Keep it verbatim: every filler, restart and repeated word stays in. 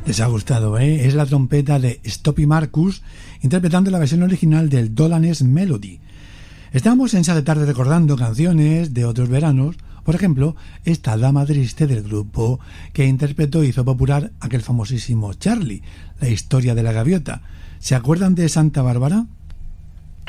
Les ha gustado, ¿eh? Es la trompeta de Stoppy Marcus interpretando la versión original del Dolanes Melody. Estamos en Sale Tarde recordando canciones de otros veranos, por ejemplo, esta dama triste del grupo que interpretó y hizo popular aquel famosísimo Charlie, la historia de la gaviota. ¿Se acuerdan de Santa Bárbara?